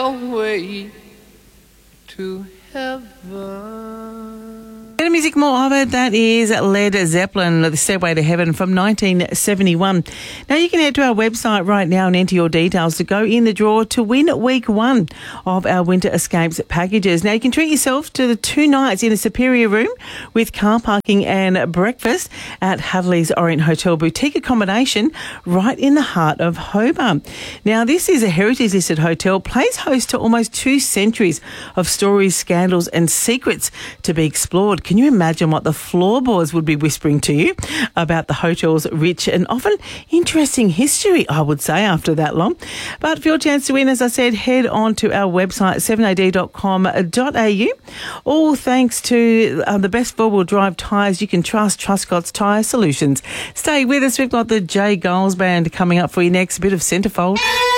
away to heaven. Bit of music more of it. That is Led Zeppelin, The Stairway to Heaven from 1971. Now you can head to our website right now and enter your details to go in the draw to win week 1 of our Winter Escapes packages. Now you can treat yourself to the 2 nights in a superior room with car parking and breakfast at Haverleys Orient Hotel Boutique accommodation right in the heart of Hobart. Now this is a heritage listed hotel, plays host to almost 2 centuries of stories, scandals and secrets to be explored. Can you imagine what the floorboards would be whispering to you about the hotel's rich and often interesting history, I would say, after that long? But for your chance to win, as I said, head on to our website, 7ad.com.au. All thanks to the best four-wheel drive tyres you can trust, Truscott's Tyre Solutions. Stay with us. We've got the Jay Giles Band coming up for you next. A bit of Centrefold.